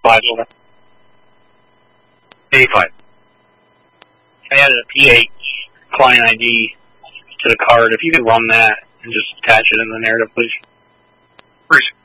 5 over. 85. I added a PH client ID to the card. If you could run that and just attach it in the narrative, please. Appreciate it.